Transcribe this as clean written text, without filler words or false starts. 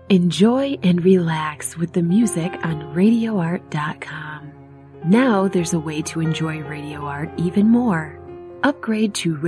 Enjoy and relax with the music on RadioArt.com. Now there's a way to enjoy Radio Art even more. Upgrade to